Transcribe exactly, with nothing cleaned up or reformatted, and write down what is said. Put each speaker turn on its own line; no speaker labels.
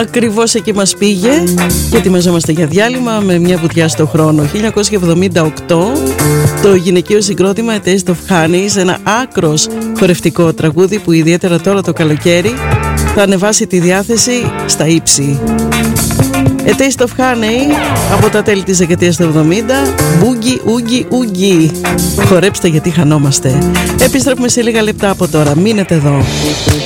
ακριβώς εκεί μας πήγε και ετοιμαζόμαστε για διάλειμμα με μια βουτιά στο χρόνο. χίλια εννιακόσια εβδομήντα οκτώ, το γυναικείο συγκρότημα A Taste of Honey, σε ένα άκρος χορευτικό τραγούδι που ιδιαίτερα τώρα το καλοκαίρι θα ανεβάσει τη διάθεση στα ύψη. A Taste of Honey από τα τέλη της δεκαετίας του εβδομήντα. Boogie, oogie, oogie. Χορέψτε γιατί χανόμαστε. Επιστρέφουμε σε λίγα λεπτά από τώρα. Μείνετε εδώ.